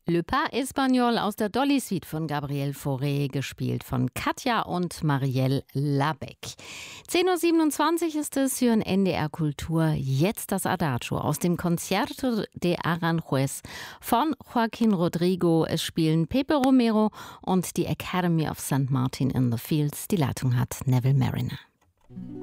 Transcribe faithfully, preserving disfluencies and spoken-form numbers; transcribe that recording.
Le Pas Espagnol aus der Dolly Suite von Gabriel Fauré, gespielt von Katja und Marielle Labeck. zehn Uhr siebenundzwanzig ist es, hören N D R Kultur jetzt das Adagio aus dem Concierto de Aranjuez von Joaquín Rodrigo. Es spielen Pepe Romero und die Academy of Saint Martin in the Fields. Die Leitung hat Neville Mariner.